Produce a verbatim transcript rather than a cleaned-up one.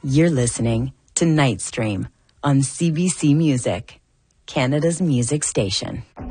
You're listening to Night Stream on C B C Music, Canada's music station.